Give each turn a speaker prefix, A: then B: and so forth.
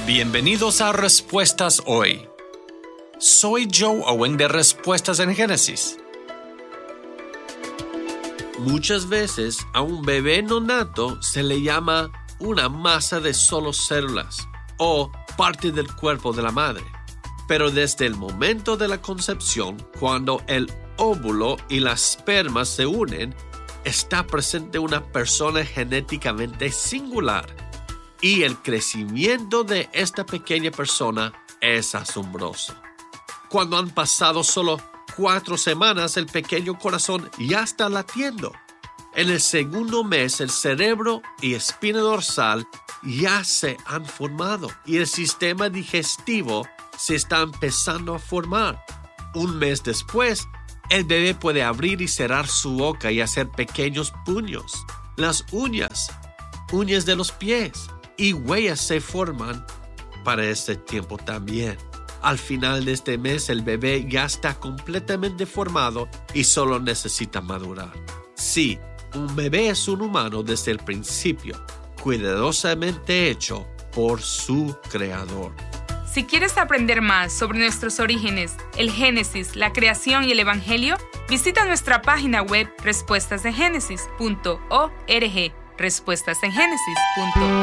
A: Bienvenidos a Respuestas Hoy. Soy Joe Owen de Respuestas en Génesis. Muchas veces a un bebé neonato se le llama una masa de solo células o parte del cuerpo de la madre. Pero desde el momento de la concepción, cuando el óvulo y la esperma se unen, está presente una persona genéticamente singular. Y el crecimiento de esta pequeña persona es asombroso. Cuando han pasado solo 4 semanas, el pequeño corazón ya está latiendo. En el segundo mes, el cerebro y espina dorsal ya se han formado y el sistema digestivo se está empezando a formar. Un mes después, el bebé puede abrir y cerrar su boca y hacer pequeños puños. Las uñas de los pies y huellas se forman para este tiempo también. Al final de este mes, el bebé ya está completamente formado y solo necesita madurar. Sí, un bebé es un humano desde el principio, cuidadosamente hecho por su creador.
B: Si quieres aprender más sobre nuestros orígenes, el Génesis, la creación y el Evangelio, visita nuestra página web respuestasengenesis.org. respuestasengenesis.org